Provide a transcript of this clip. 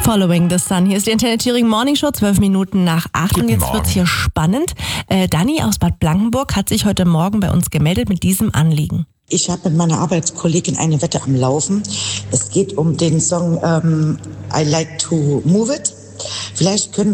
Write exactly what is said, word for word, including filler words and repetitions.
Following the Sun. Hier ist die Antenne Thüringen Morning Show, zwölf Minuten nach acht. Guten Und jetzt Morgen. wird's hier spannend. Äh, Dani aus Bad Blankenburg hat sich heute Morgen bei uns gemeldet mit diesem Anliegen. Ich habe mit meiner Arbeitskollegin eine Wette am Laufen. Es geht um den Song ähm, I Like to Move It. Vielleicht können wir